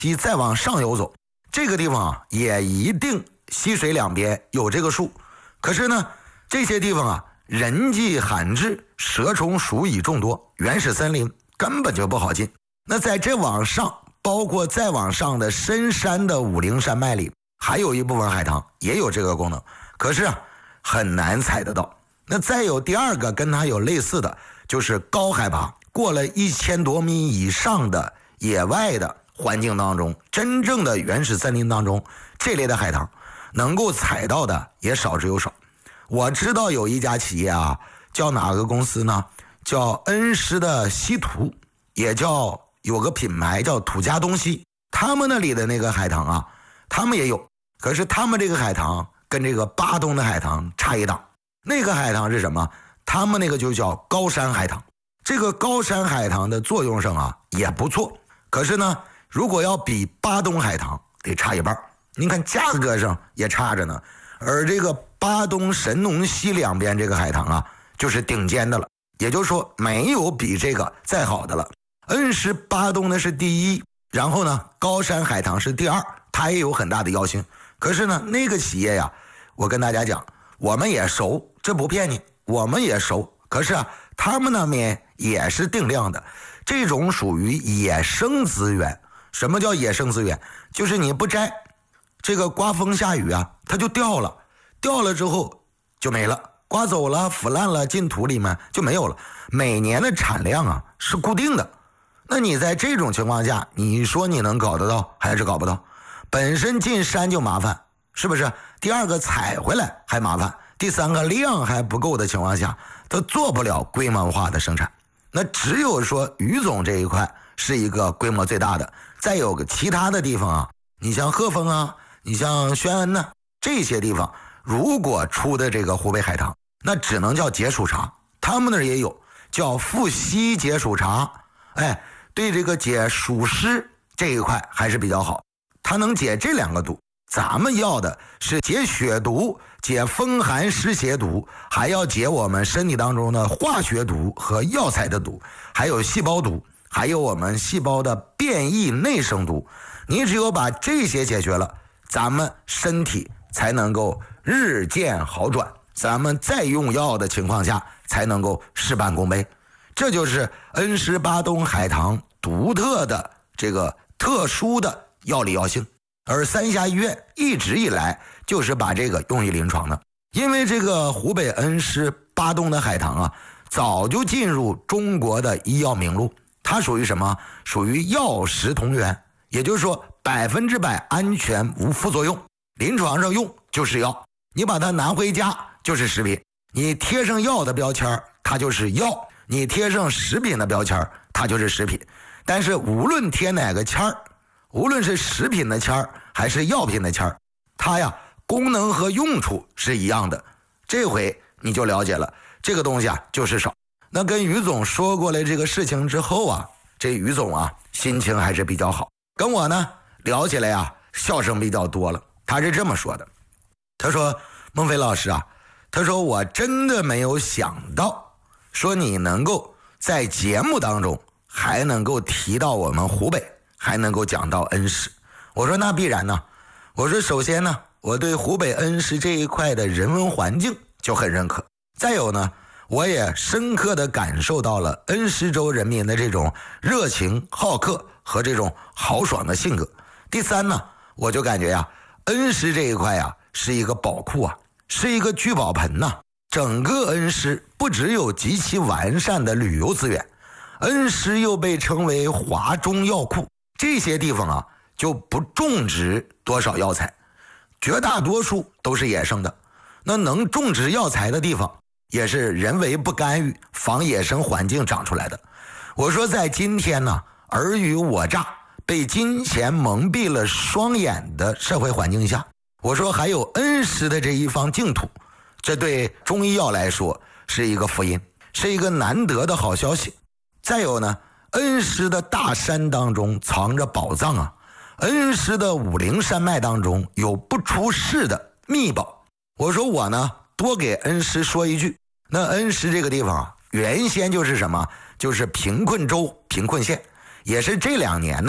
西再往上游走，这个地方啊也一定溪水两边有这个树。可是呢，这些地方啊人迹罕至，蛇虫鼠蚁众多，原始森林根本就不好进。那在这往上，包括再往上的深山的武陵山脉里，还有一部分海棠也有这个功能，可是啊很难采得到。那再有第二个跟它有类似的，就是高海拔过了1000多米以上的野外的环境当中，真正的原始森林当中，这类的海棠能够采到的也少之又少。我知道有一家企业啊，叫哪个公司呢？叫恩施的稀土，也叫有个品牌叫土家东西，他们那里的那个海棠啊，他们也有，可是他们这个海棠跟这个巴东的海棠差一档。那个海棠是什么？他们那个就叫高山海棠。这个高山海棠的作用上啊也不错，可是呢，如果要比巴东海棠得差一半，您看价格上也差着呢。而这个巴东神农溪两边这个海棠啊，就是顶尖的了，也就是说没有比这个再好的了。恩施巴东的是第一，然后呢高山海棠是第二，它也有很大的药性。可是呢那个企业呀，我跟大家讲，我们也熟，这不骗你，我们也熟。可是啊他们那边也是定量的，这种属于野生资源。什么叫野生资源？就是你不摘，这个刮风下雨啊它就掉了，掉了之后就没了，刮走了腐烂了进土里面就没有了。每年的产量啊是固定的，那你在这种情况下，你说你能搞得到还是搞不到？本身进山就麻烦，是不是？第二个采回来还麻烦，第三个量还不够的情况下，它做不了规模化的生产。那只有说于总这一块是一个规模最大的，再有个其他的地方啊，你像鹤峰啊，你像宣恩呢，这些地方如果出的这个湖北海棠，那只能叫解暑茶。他们那儿也有叫富硒解暑茶，哎，对这个解暑湿这一块还是比较好，它能解这两个毒。咱们要的是解血毒，解风寒湿邪毒，还要解我们身体当中的化学毒和药材的毒，还有细胞毒，还有我们细胞的变异内生毒。你只有把这些解决了，咱们身体才能够日渐好转，咱们在用药的情况下才能够事半功倍。这就是恩施巴东海棠独特的这个特殊的药理药性。而三峡医院一直以来就是把这个用于临床的，因为这个湖北恩施巴东的海棠啊，早就进入中国的医药名录。它属于什么？属于药食同源，也就是说100%安全无副作用，临床上用就是药，你把它拿回家就是食品，你贴上药的标签它就是药，你贴上食品的标签它就是食品。但是无论贴哪个签儿，无论是食品的签儿还是药品的签儿，它呀功能和用处是一样的。这回你就了解了，这个东西啊就是少。那跟于总说过了这个事情之后啊，这于总啊心情还是比较好，跟我呢聊起来呀笑声比较多了。他是这么说的，他说孟非老师啊，他说我真的没有想到说你能够在节目当中还能够提到我们湖北，还能够讲到恩施。我说那必然呢，我说首先呢，我对湖北恩施这一块的人文环境就很认可，再有呢，我也深刻的感受到了恩施州人民的这种热情好客和这种豪爽的性格。第三呢，我就感觉呀，恩施这一块呀是一个宝库啊，是一个聚宝盆呐。整个恩施不只有极其完善的旅游资源，恩施又被称为华中药库，这些地方啊就不种植多少药材，绝大多数都是野生的。那能种植药材的地方也是人为不干预，防野生环境长出来的。我说在今天呢，尔虞我诈，被金钱蒙蔽了双眼的社会环境下，我说还有恩施的这一方净土，这对中医药来说是一个福音，是一个难得的好消息。再有呢，恩施的大山当中藏着宝藏啊，恩施的武陵山脉当中有不出世的秘宝。我说我呢多给恩施说一句，那恩施这个地方啊，原先就是什么，就是贫困州贫困县，也是这2年呢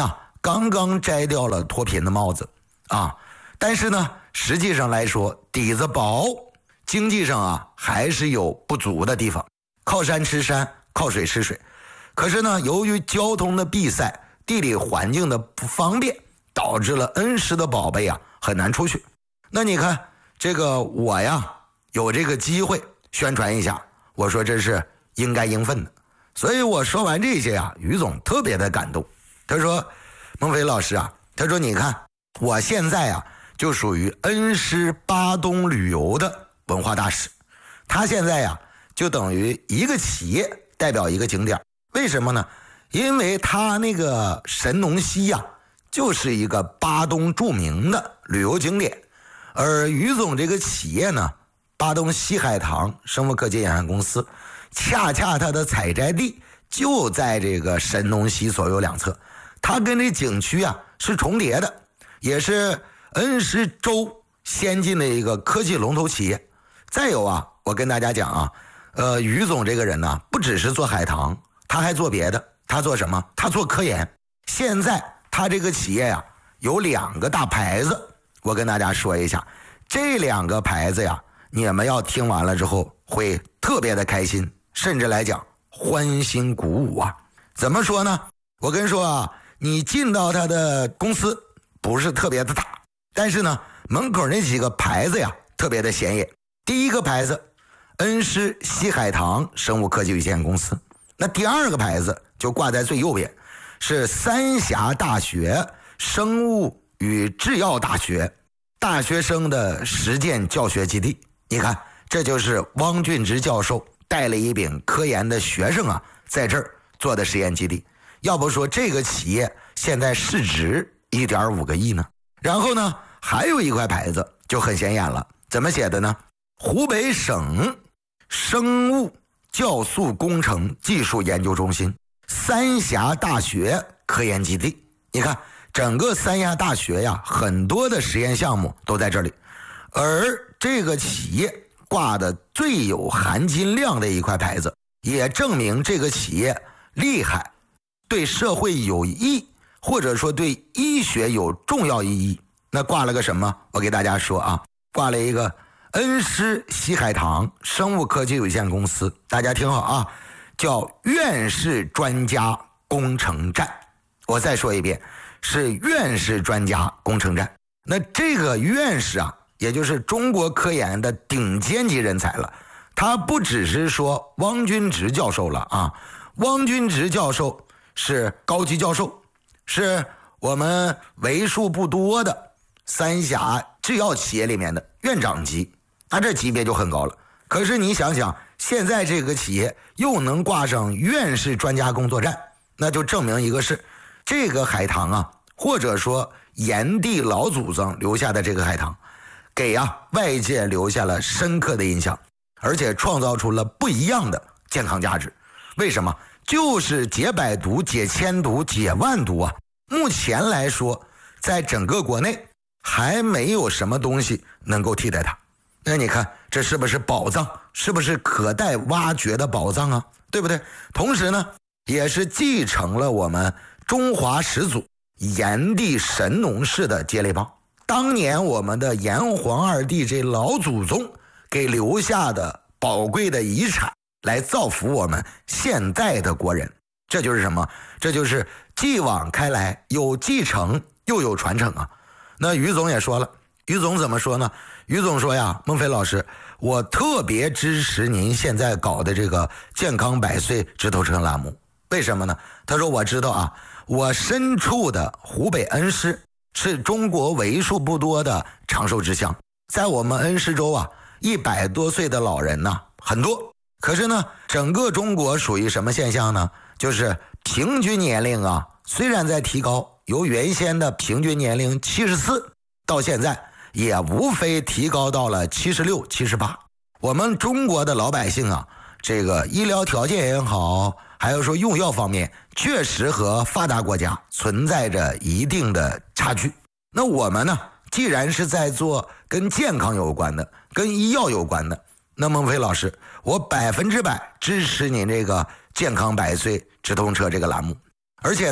刚刚摘掉了脱贫的帽子啊，但是呢，实际上来说底子薄，经济上啊还是有不足的地方，靠山吃山，靠水吃水。可是呢，由于交通的闭塞，地理环境的不方便，导致了恩施的宝贝啊很难出去。那你看这个我呀有这个机会宣传一下，我说这是应该应分的。所以我说完这些啊，于总特别的感动。他说孟非老师啊，他说你看我现在啊就属于恩施巴东旅游的文化大使，他现在呀就等于一个企业代表一个景点。为什么呢？因为他那个神农溪呀就是一个巴东著名的旅游景点，而于总这个企业呢，巴东西海棠生物科技有限公司，恰恰它的采摘地就在这个神农溪左右两侧，它跟这景区啊是重叠的，也是恩施州先进的一个科技龙头企业。再有啊，我跟大家讲啊，于总这个人呢，不只是做海棠，他还做别的。他做什么？他做科研。现在他这个企业呀有2个大牌子，我跟大家说一下，这2个牌子呀，你们要听完了之后会特别的开心，甚至来讲欢欣鼓舞啊。怎么说呢？我跟你说啊，你进到他的公司不是特别的大，但是呢门口那几个牌子呀特别的显眼。第一个牌子恩施西海棠生物科技有限公司，那第2个牌子就挂在最右边，是三峡大学生物与制药大学大学生的实践教学基地。你看，这就是汪俊直教授带了一柄科研的学生啊，在这儿做的实验基地。要不说这个企业现在市值1.5个亿呢。然后呢，还有一块牌子就很显眼了，怎么写的呢？湖北省生物酵素工程技术研究中心三峡大学科研基地。你看整个三峡大学呀，很多的实验项目都在这里。而这个企业挂的最有含金量的一块牌子，也证明这个企业厉害，对社会有益，或者说对医学有重要意义。那挂了个什么？我给大家说啊，挂了一个恩施西海棠生物科技有限公司，大家听好啊，叫院士专家工程站。我再说一遍，是院士专家工程站。那这个院士啊，也就是中国科研的顶尖级人才了。他不只是说汪君直教授了啊，汪君直教授是高级教授，是我们为数不多的三峡制药企业里面的院长级，那这级别就很高了。可是你想想，现在这个企业又能挂上院士专家工作站，那就证明一个事，这个海棠啊，或者说炎帝老祖宗留下的这个海棠，给外界留下了深刻的印象，而且创造出了不一样的健康价值。为什么？就是解百毒、解千毒、解万毒啊！目前来说，在整个国内还没有什么东西能够替代它。那你看，这是不是宝藏？是不是可待挖掘的宝藏啊？对不对？同时呢，也是继承了我们中华始祖炎帝神农氏的接力棒。当年我们的炎黄二帝这老祖宗给留下的宝贵的遗产，来造福我们现在的国人。这就是什么？这就是继往开来，有继承又有传承啊。那于总也说了，于总怎么说呢？于总说呀，孟非老师，我特别支持您现在搞的这个健康百岁直通车栏目。为什么呢？他说我知道啊，我身处的湖北恩施是中国为数不多的长寿之乡，在我们恩施州啊，100多岁的老人呢很多。可是呢，整个中国属于什么现象呢？就是平均年龄啊，虽然在提高，由原先的平均年龄74到现在也无非提高到了76、78。我们中国的老百姓啊，这个医疗条件也好，还有说用药方面，确实和发达国家存在着一定的差距。那我们呢，既然是在做跟健康有关的、跟医药有关的，那孟非老师，我100%支持您这个健康百岁直通车这个栏目。而且呢，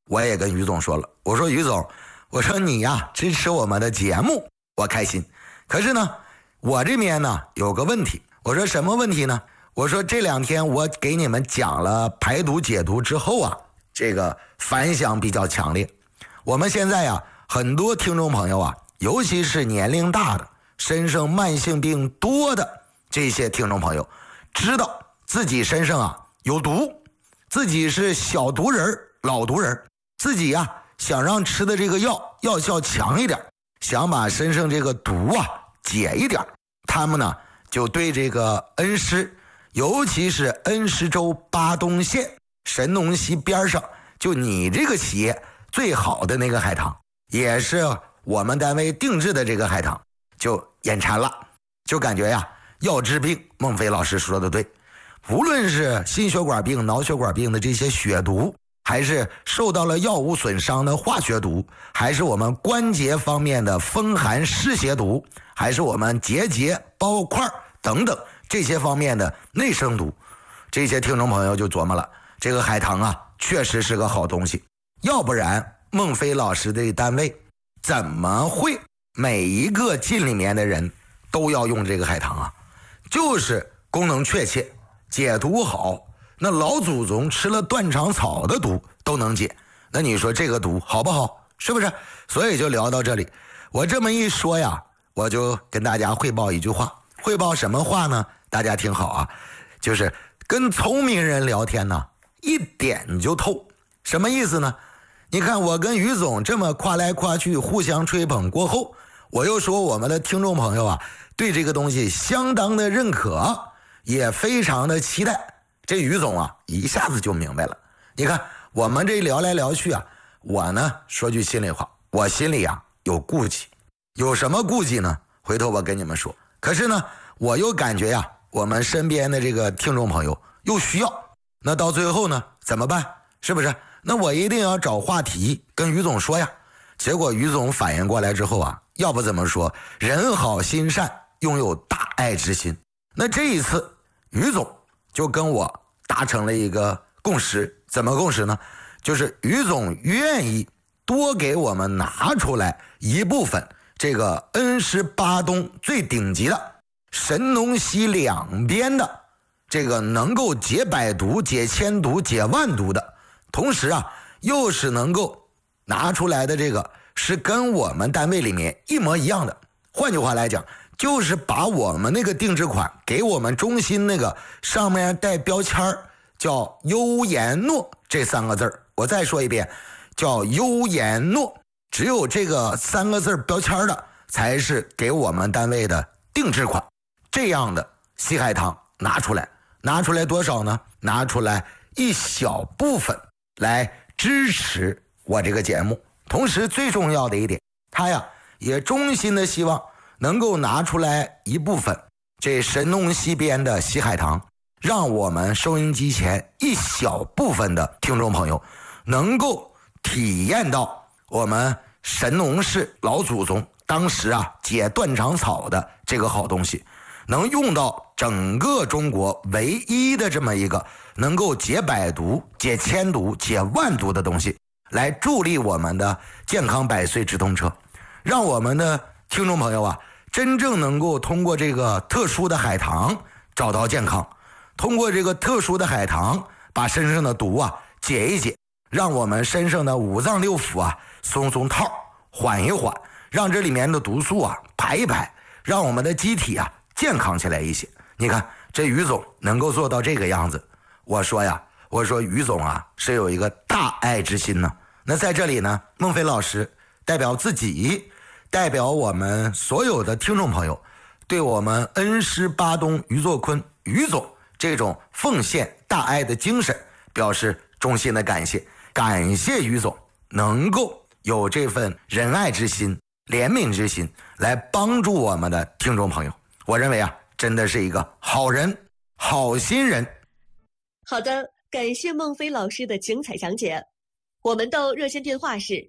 我也跟于总说了，我说于总，我说你呀支持我们的节目，我开心。可是呢，我这边呢有个问题。我说什么问题呢？我说这2天我给你们讲了排毒解毒之后啊，这个反响比较强烈。我们现在呀，很多听众朋友啊，尤其是年龄大的、身上慢性病多的这些听众朋友，知道自己身上啊有毒，自己是小毒人、老毒人，自己呀想让吃的这个药效强一点，想把身上这个毒啊解一点，他们呢就对这个恩施，尤其是恩施州巴东县神农溪边上，就你这个企业最好的那个海棠，也是我们单位定制的这个海棠，就眼馋了，就感觉呀要治病。孟非老师说的对，无论是心血管病、脑血管病的这些血毒，还是受到了药物损伤的化学毒，还是我们关节方面的风寒湿邪毒，还是我们结包块等等这些方面的内生毒，这些听众朋友就琢磨了，这个海棠啊确实是个好东西，要不然孟非老师的单位怎么会每一个进里面的人都要用这个海棠啊？就是功能确切，解毒好，那老祖宗吃了断肠草的毒都能解，那你说这个毒好不好？是不是？所以就聊到这里。我这么一说呀，我就跟大家汇报一句话。汇报什么话呢？大家听好啊，就是跟聪明人聊天呢，一点就透。什么意思呢？你看我跟于总这么夸来夸去，互相吹捧过后，我又说我们的听众朋友啊，对这个东西相当的认可，也非常的期待。这于总啊，一下子就明白了。你看我们这聊来聊去啊，我呢说句心里话，我心里啊有顾忌。有什么顾忌呢？回头我跟你们说。可是呢，我又感觉呀，我们身边的这个听众朋友又需要，那到最后呢怎么办？是不是？那我一定要找话题跟于总说呀。结果于总反应过来之后啊，要不怎么说人好心善，拥有大爱之心。那这一次于总就跟我达成了一个共识。怎么共识呢？就是于总愿意多给我们拿出来一部分这个恩施巴东最顶级的神农溪两边的这个能够解百毒、解千毒、解万毒的，同时啊又是能够拿出来的这个是跟我们单位里面一模一样的。换句话来讲，就是把我们那个定制款给我们中心那个上面带标签叫优颜诺这3个字，我再说一遍，叫优颜诺，只有这个3个字标签的才是给我们单位的定制款。这样的西海棠拿出来多少呢？拿出来一小部分来支持我这个节目。同时最重要的一点，他呀也衷心的希望能够拿出来一部分这神农溪边的西海棠，让我们收音机前一小部分的听众朋友能够体验到我们神农氏老祖宗当时啊解断肠草的这个好东西，能用到整个中国唯一的这么一个能够解百毒、解千毒、解万毒的东西，来助力我们的健康百岁直通车，让我们的听众朋友啊真正能够通过这个特殊的海棠找到健康，通过这个特殊的海棠把身上的毒啊解一解，让我们身上的五脏六腑啊松松套、缓一缓，让这里面的毒素啊排一排，让我们的机体啊健康起来一些。你看这于总能够做到这个样子，我说于总啊是有一个大爱之心呢。那在这里呢，孟非老师代表自己，代表我们所有的听众朋友，对我们恩施巴东于作坤于总这种奉献大爱的精神表示衷心的感谢。感谢于总能够有这份仁爱之心、怜悯之心来帮助我们的听众朋友。我认为啊，真的是一个好人、好心人。 好的，感谢孟非老师的精彩讲解。我们的热线电话是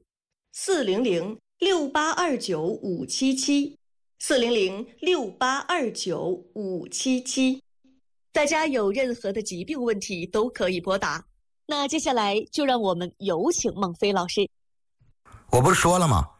400-6829-577，400-6829-577。大家有任何的疾病问题都可以拨打。 那接下来就让我们有请孟非老师。 我不是说了吗？